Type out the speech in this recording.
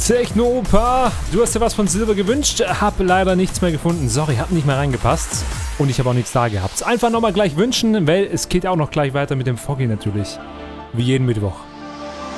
Techno-Opa, du hast dir was von Silber gewünscht, hab leider nichts mehr gefunden. Sorry, hab nicht mehr reingepasst. Und ich habe auch nichts da gehabt. Einfach nochmal gleich wünschen, weil es geht auch noch gleich weiter mit dem Foggy natürlich. Wie jeden Mittwoch.